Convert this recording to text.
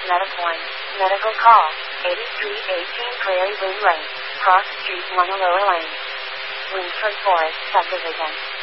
Metapoint, medical call, 8318 Prairie Boone Lane, Cross Street 1 Lower Lane, Winsford Forest Subdivision.